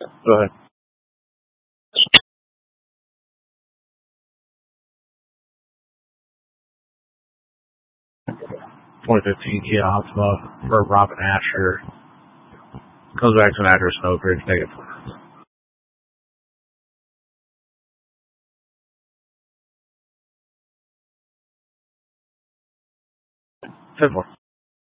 Go ahead. 2015 Kia Optima for Robin Asher. Comes back to an address in Oak Ridge, negative. 10-4.